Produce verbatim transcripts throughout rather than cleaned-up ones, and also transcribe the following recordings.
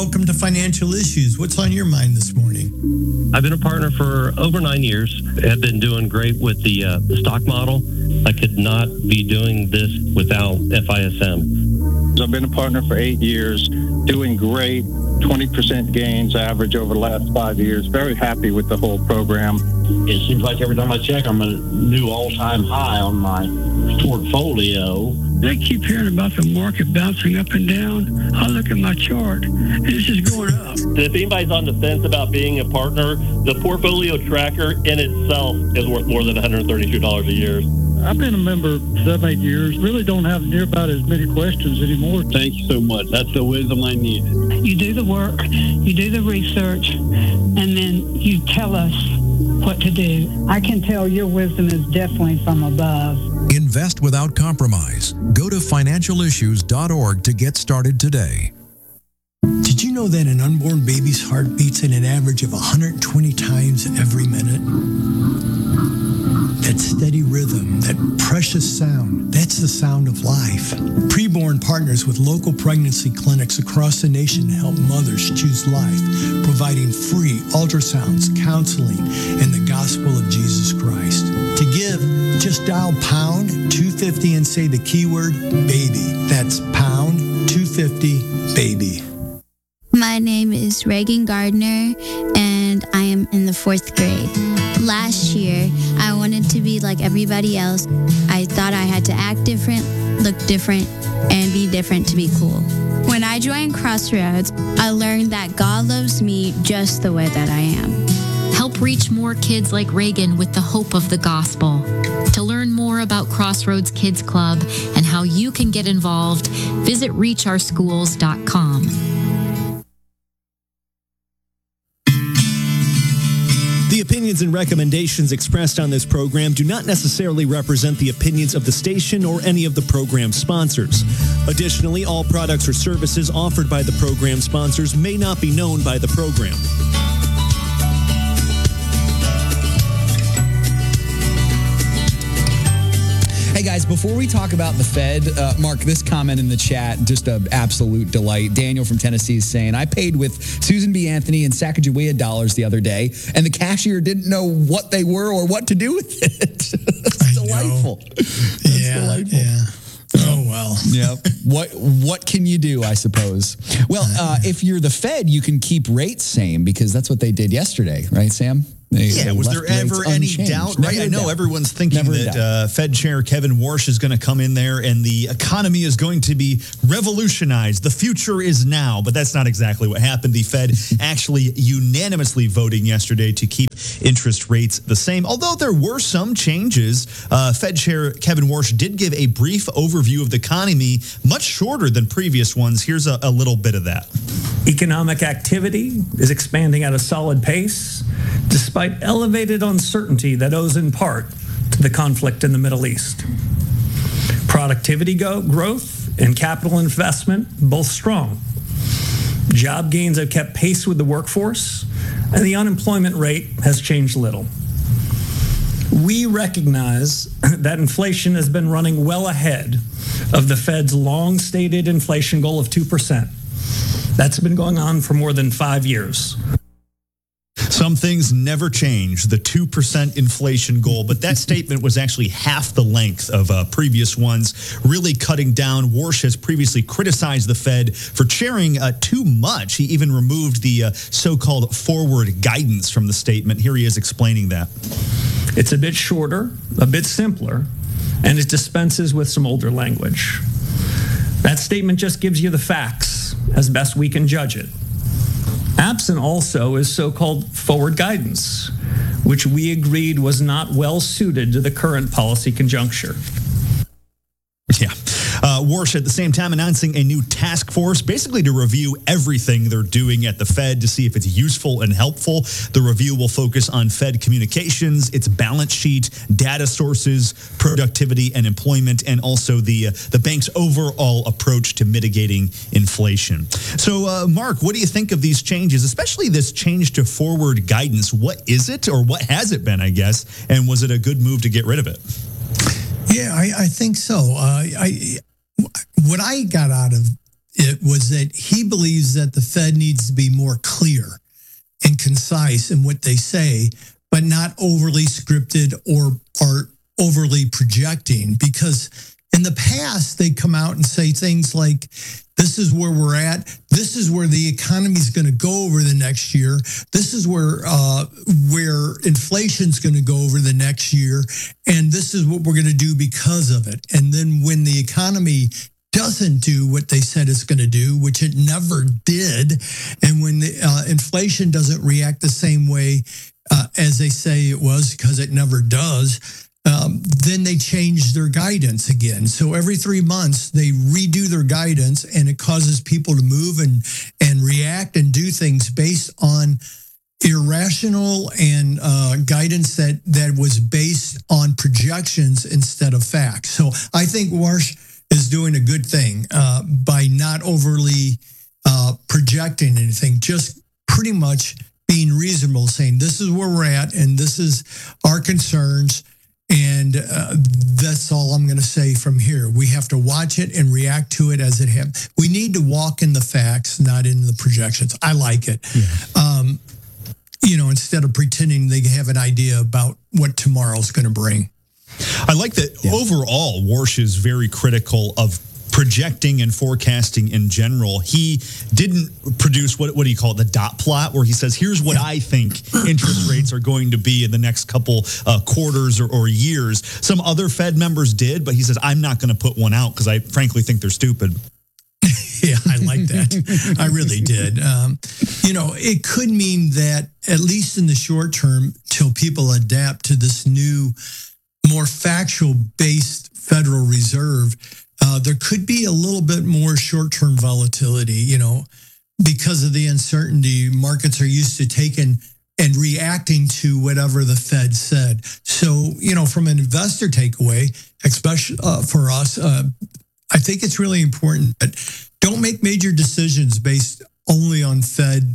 welcome to Financial Issues. What's on your mind this morning? I've been a partner for over nine years. Have been doing great with the, uh, the stock model. I could not be doing this without F I S M. I've been a partner for eight years, doing great, twenty percent gains average over the last five years. Very happy with the whole program. It seems like every time I check, I'm at a new all-time high on my portfolio. I keep hearing about the market bouncing up and down. I look at my chart, and it's just going up. If anybody's on the fence about being a partner, the portfolio tracker in itself is worth more than one hundred thirty-two dollars a year. I've been a member seven, eight years. Really don't have near about as many questions anymore. Thank you so much. That's the wisdom I needed. You do the work, you do the research, and then you tell us what to do. I can tell your wisdom is definitely from above. Invest without compromise. Go to financial issues dot org to get started today. Did you know that an unborn baby's heart beats at an average of one hundred twenty times every minute? That steady rhythm, that precious sound, that's the sound of life. Preborn partners with local pregnancy clinics across the nation to help mothers choose life, providing free ultrasounds, counseling, and the gospel of Jesus Christ. To give, just dial pound two fifty and say the keyword baby. That's pound two fifty baby. My name is Reagan Gardner, and I am in the fourth grade. Last year, I wanted to be like everybody else. I thought I had to act different, look different, and be different to be cool. When I joined Crossroads, I learned that God loves me just the way that I am. Help reach more kids like Reagan with the hope of the gospel. To learn more about Crossroads Kids Club and how you can get involved, visit reach our schools dot com. The opinions and recommendations expressed on this program do not necessarily represent the opinions of the station or any of the program sponsors. Additionally, all products or services offered by the program sponsors may not be known by the program. Hey guys, before we talk about the Fed, uh, Mark, this comment in the chat, just an absolute delight. Daniel from Tennessee is saying, I paid with Susan B. Anthony and Sacagawea dollars the other day, and the cashier didn't know what they were or what to do with it. That's delightful. That's yeah, delightful. yeah. Oh, well. Yep. What what can you do, I suppose? Well, uh, if you're the Fed, you can keep rates same because that's what they did yesterday, right, Sam? They, yeah, they was there ever any unchanged. doubt? Never Right, I a know doubt. everyone's thinking Never a that doubt. uh, Fed Chair Kevin Warsh is going to come in there and the economy is going to be revolutionized. The future is now, but that's not exactly what happened. The Fed actually unanimously voting yesterday to keep interest rates the same. Although there were some changes, uh, Fed Chair Kevin Warsh did give a brief overview of the economy, much shorter than previous ones. Here's a, a little bit of that. Economic activity is expanding at a solid pace, despite elevated uncertainty that owes in part to the conflict in the Middle East. Productivity go- growth and capital investment, both strong. Job gains have kept pace with the workforce, and the unemployment rate has changed little. We recognize that inflation has been running well ahead of the Fed's long-stated inflation goal of two percent. That's been going on for more than five years. Some things never change, the two percent inflation goal, but that statement was actually half the length of uh, previous ones, really cutting down. Warsh has previously criticized the Fed for chairing uh, too much. He even removed the uh, so-called forward guidance from the statement. Here he is explaining that. It's a bit shorter, a bit simpler, and it dispenses with some older language. That statement just gives you the facts as best we can judge it. Absent also is so-called forward guidance, which we agreed was not well suited to the current policy conjuncture. Yeah. Uh, Warsh at the same time announcing a new task force, basically to review everything they're doing at the Fed to see if it's useful and helpful. The review will focus on Fed communications, its balance sheet, data sources, productivity and employment, and also the uh, the bank's overall approach to mitigating inflation. So, uh, Mark, what do you think of these changes, especially this change to forward guidance? What is it, or what has it been, I guess, and was it a good move to get rid of it? Yeah, I, I think so. Uh, I what I got out of it was that he believes that the Fed needs to be more clear and concise in what they say, but not overly scripted or, or overly projecting. Because in the past, they come out and say things like, this is where we're at. This is where the economy is going to go over the next year. This is where uh, where inflation's going to go over the next year. And this is what we're going to do because of it. And then when the economy doesn't do what they said it's going to do, which it never did, and when the uh, inflation doesn't react the same way uh, as they say it was, because it never does, Um, then they change their guidance again. So every three months, they redo their guidance, and it causes people to move and, and react and do things based on irrational and uh, guidance that, that was based on projections instead of facts. So I think Warsh is doing a good thing uh, by not overly uh, projecting anything, just pretty much being reasonable, saying this is where we're at and this is our concerns. And uh, that's all I'm going to say from here. We have to watch it and react to it as it happens. We need to walk in the facts, not in the projections. I like it. Yeah. Um, you know, instead of pretending they have an idea about what tomorrow's going to bring. I like that yeah. Overall, Warsh is very critical of projecting and forecasting in general. He didn't produce what what do you call it, the dot plot, where he says, here's what I think interest rates are going to be in the next couple uh, quarters or, or years. Some other Fed members did, but he says, I'm not going to put one out because I frankly think they're stupid. Yeah, I like that. I really did. Um, you know, it could mean that, at least in the short term, till people adapt to this new, more factual-based Federal Reserve, Uh, there could be a little bit more short-term volatility, you know, because of the uncertainty. Markets are used to taking and reacting to whatever the Fed said. So, you know, from an investor takeaway, especially uh, for us, uh, I think it's really important that don't make major decisions based only on Fed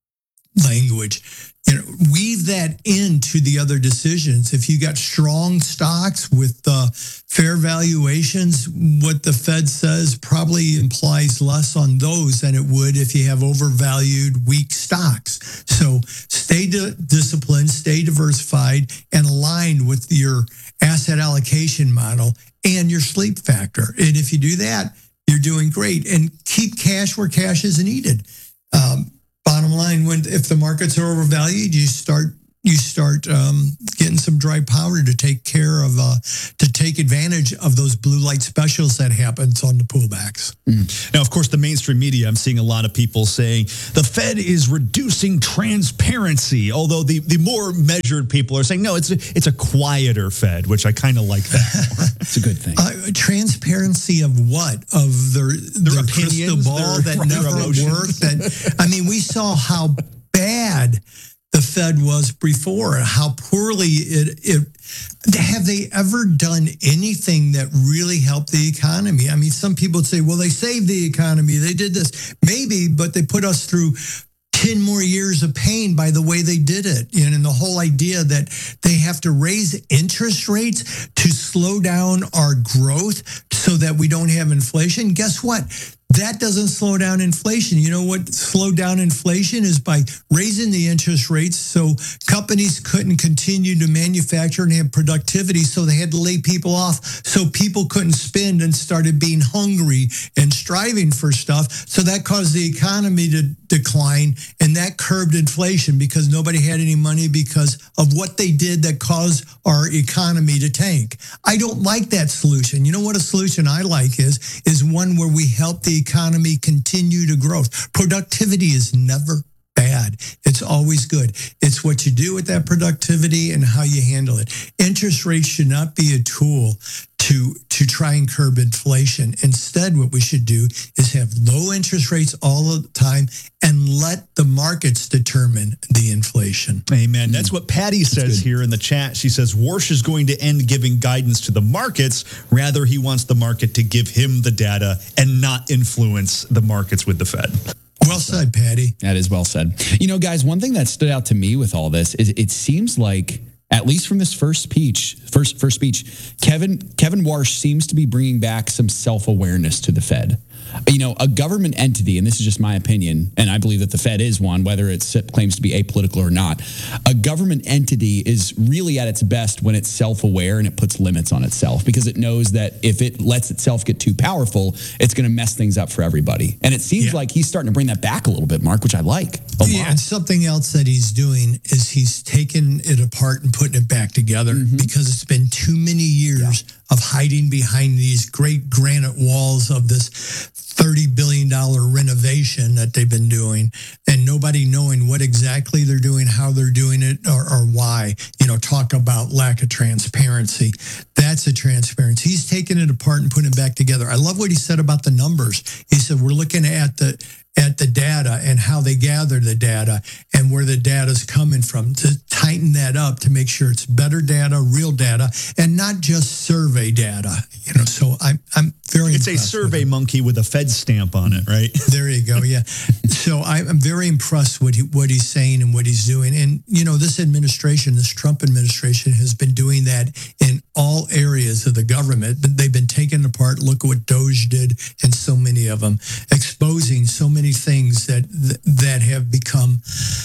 language. You know, weave that into the other decisions. If you got strong stocks with uh, fair valuations, what the Fed says probably implies less on those than it would if you have overvalued, weak stocks. So stay di- disciplined, stay diversified, and aligned with your asset allocation model and your sleep factor. And if you do that, you're doing great. And keep cash where cash is needed. Um, Bottom line, when if the markets are overvalued, you start you start um, getting some dry powder to take care of uh, to take advantage of those blue light specials that happens on the pullbacks. Mm. Now, of course, the mainstream media, I'm seeing a lot of people saying the Fed is reducing transparency. Although the, the more measured people are saying no, it's a, it's a quieter Fed, which I kind of like that more. It's a good thing. Uh, transparency of what? Of their their, their crystal ball their, that never worked. That I mean, we saw how bad the Fed was before, how poorly it, it, have they ever done anything that really helped the economy? I mean, some people would say, well, they saved the economy, they did this. Maybe, but they put us through ten more years of pain by the way they did it. And the whole idea that they have to raise interest rates to slow down our growth so that we don't have inflation. Guess what? That doesn't slow down inflation. You know what slowed down inflation is by raising the interest rates so companies couldn't continue to manufacture and have productivity, so they had to lay people off so people couldn't spend and started being hungry and striving for stuff. So that caused the economy to decline, and that curbed inflation because nobody had any money because of what they did that caused our economy to tank. I don't like that solution. You know what a solution I like is, is one where we help the economy continue to grow. Productivity is never bad. It's always good. It's what you do with that productivity and how you handle it. Interest rates should not be a tool to, to try and curb inflation. Instead, what we should do is have low interest rates all the time and let the markets determine the inflation. Amen. That's what Patty says here in the chat. She says, Warsh is going to end giving guidance to the markets. Rather, he wants the market to give him the data and not influence the markets with the Fed. Well said, Patty. That is well said. You know, guys, one thing that stood out to me with all this is it seems like, at least from this first speech, first first speech, Kevin Kevin Warsh seems to be bringing back some self-awareness to the Fed. you know, a government entity, and this is just my opinion, and I believe that the Fed is one, whether it claims to be apolitical or not, a government entity is really at its best when it's self-aware and it puts limits on itself, because it knows that if it lets itself get too powerful, it's going to mess things up for everybody. And it seems yeah. like he's starting to bring that back a little bit, Mark, which I like a yeah, lot. And something else that he's doing is he's taking it apart and putting it back together, mm-hmm. because it's been too many years yeah. of hiding behind these great granite walls of this thirty billion dollars renovation that they've been doing, and nobody knowing what exactly they're doing, how they're doing it, or, or why. You know, talk about lack of transparency. That's a transparency. He's taking it apart and putting it back together. I love what he said about the numbers. He said, we're looking at the at the data and how they gather the data and where the data is coming from, to tighten that up to make sure it's better data, real data, and not just survey data. You know, so I'm I'm very It's a survey monkey with a Fed stamp on it, right? There you go. Yeah. So I'm very impressed with what he's saying and what he's doing. And, you know, this administration, this Trump administration has been doing that in all areas of the government. They've been taken apart. Look at what Doge did, and so many of them, exposing so many things that that have become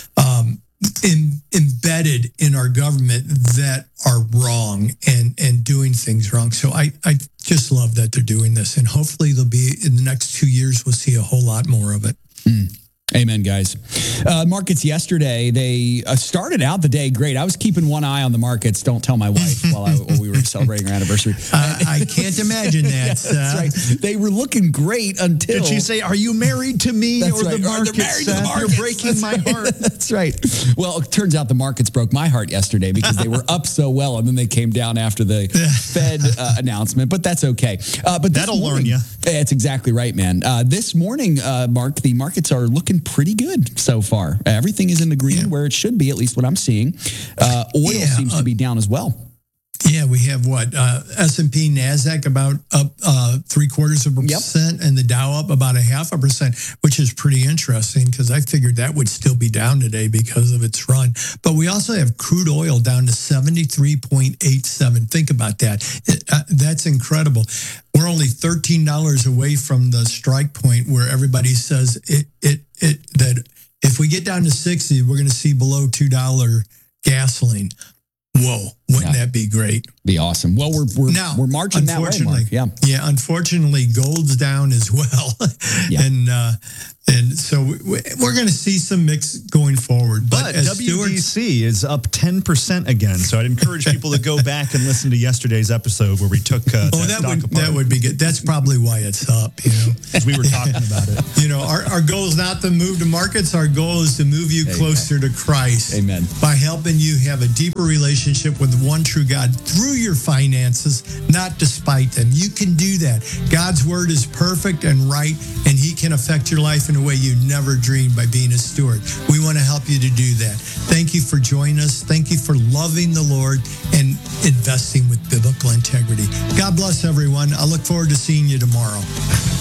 um, in, embedded in our government that are wrong, and, and doing things wrong. So I, I just love that they're doing this. And hopefully they'll be, in the next two years, we'll see a whole lot more of it. Mm. Amen, guys. Uh, markets yesterday, they uh, started out the day great. I was keeping one eye on the markets. Don't tell my wife while, I, while we were celebrating our anniversary. Uh, I can't imagine that. Yeah, that's right. They were looking great until... Did she say, are you married to me that's or right. the market? The You're breaking that's my right. heart. That's right. Well, it turns out the markets broke my heart yesterday because they were up so well, and then they came down after the Fed uh, announcement, but that's okay. Uh, but That'll morning, learn you. That's exactly right, man. Uh, this morning, uh, Mark, the markets are looking pretty good so far. Everything is in the green, yeah. where it should be, at least what I'm seeing. Uh, oil yeah, seems uh, to be down as well. Yeah, we have what? Uh, S and P, NASDAQ about up uh, three quarters of a yep. percent, and the Dow up about a half a percent, which is pretty interesting because I figured that would still be down today because of its run. But we also have crude oil down to seventy-three point eight seven. Think about that. It, uh, that's incredible. We're only thirteen dollars away from the strike point where everybody says it it it that if we get down to sixty, we're going to see below two dollars gasoline. Whoa, wouldn't yeah. that be great? Be awesome. Well, we're we're, now, we're marching that way, Mark. Yeah. Yeah, unfortunately, gold's down as well. Yeah. And uh, and so we're going to see some mix going forward. But, but W D C is up ten percent again. So I'd encourage people to go back and listen to yesterday's episode where we took uh, oh, that, that would apart. That would be good. That's probably why it's up, you know. As we were talking about it. You know, our, our goal is not to move to markets. Our goal is to move you Amen. Closer to Christ. Amen. By helping you have a deeper relationship with the one true God through your finances, not despite them. You can do that. God's word is perfect and right, and he can affect your life in a way you never dreamed by being a steward. We want to help you to do that. Thank you for joining us. Thank you for loving the Lord and investing with biblical integrity. God bless everyone. I look forward to seeing you tomorrow.